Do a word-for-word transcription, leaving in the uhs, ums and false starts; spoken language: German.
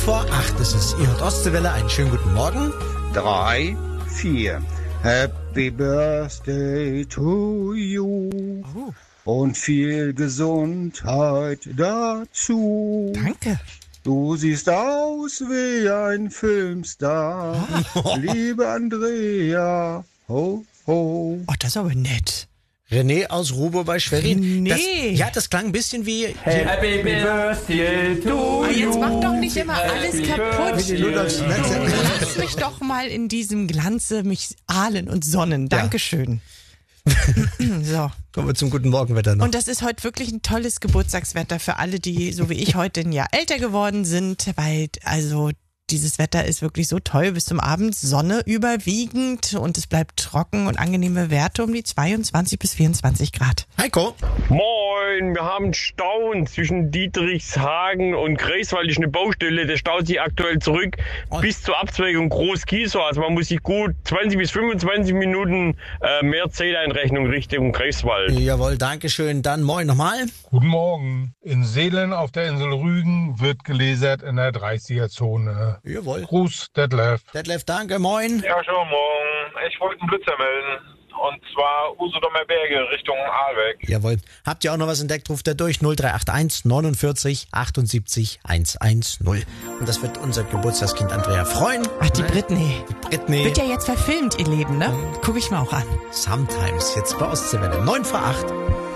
vor acht ist es. Ihr hört Ostseewelle, einen schönen guten Morgen. Drei, vier. Happy Birthday to you. Oh. Und viel Gesundheit dazu. Danke. Du siehst aus wie ein Filmstar. Ah. Liebe Andrea. Ho, ho. Oh, das ist aber nett. René aus Rubo bei Schwerin. René. Das, ja, das klang ein bisschen wie... Happy Birthday to Oh, you. jetzt mach doch nicht immer alles kaputt. Wie die Ludolfs Netze. Lass mich doch mal in diesem Glanze mich ahlen und sonnen. Dankeschön. So. Kommen wir zum guten Morgenwetter noch. Und das ist heute wirklich ein tolles Geburtstagswetter für alle, die, so wie ich, heute ein Jahr älter geworden sind, weil also dieses Wetter ist wirklich so toll bis zum Abend. Sonne überwiegend und es bleibt trocken und angenehme Werte um die zweiundzwanzig bis vierundzwanzig Grad. Heiko. Moin, wir haben Stauen zwischen Dietrichshagen und Greifswald. Ist eine Baustelle, der staut sich aktuell zurück Und? bis zur Abzweigung Groß-Kiesau. Also man muss sich gut zwanzig bis fünfundzwanzig Minuten äh, mehr Zeit einrechnen Richtung Greifswald. Jawohl, danke schön. Dann moin nochmal. Guten Morgen. In Seelen auf der Insel Rügen wird gelasert in der dreißiger-Zone. Jawohl. Gruß, Detlef. Detlef, danke, moin. Ja, schönen Morgen. Ich wollte einen Blitzer melden. Und zwar Usedomer Berge Richtung Aalbeck. Jawohl. Habt ihr auch noch was entdeckt, ruft er durch null drei acht eins neunundvierzig achtundsiebzig hundertzehn. Und das wird unser Geburtstagskind Andrea freuen. Ach, die Britney. Britney. Wird ja jetzt verfilmt, ihr Leben, ne? Guck ich mir auch an. Sometimes. Jetzt bei Ostseewelle. neun vor acht.